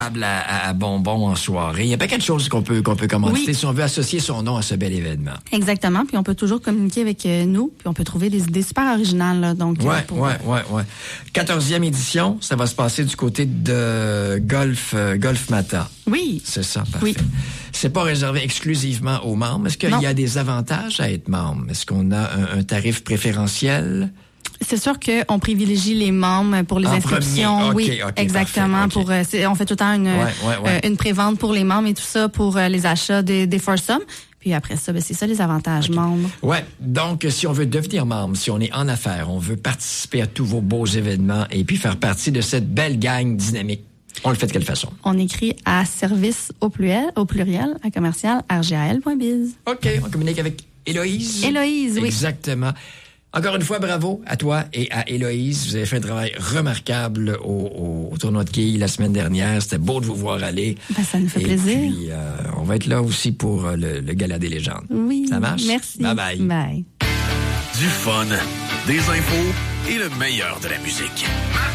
à bonbons en soirée. Il y a pas quelque chose qu'on peut commenter si on veut associer son nom à ce bel événement. Exactement. Puis on peut toujours communiquer avec nous. Puis on peut trouver des idées super originales. Là, donc, Ouais. 14e édition, ça va se passer du côté de Golf Mata. Oui. C'est ça, parfait. Oui. C'est pas réservé exclusivement aux membres. Est-ce qu'il y a des avantages à être membre? Est-ce qu'on a un tarif préférentiel? C'est sûr qu'on privilégie les membres pour les inscriptions. Premier. Oui, OK, exactement. parfait. On fait tout le temps une prévente pour les membres et tout ça pour les achats des foursomes. Puis après ça, c'est ça les avantages membres. Ouais. Donc, si on veut devenir membre, si on est en affaires, on veut participer à tous vos beaux événements et puis faire partie de cette belle gang dynamique, on le fait de quelle façon? On écrit à service au pluriel à commercial rgal.biz. OK. On communique avec Héloïse. Héloïse, oui. Exactement. Encore une fois, bravo à toi et à Héloïse. Vous avez fait un travail remarquable au tournoi de quilles la semaine dernière. C'était beau de vous voir aller. Ça nous fait plaisir. Et puis, on va être là aussi pour le Gala des légendes. Oui. Ça marche? Merci. Bye-bye. Bye. Du fun, des infos et le meilleur de la musique.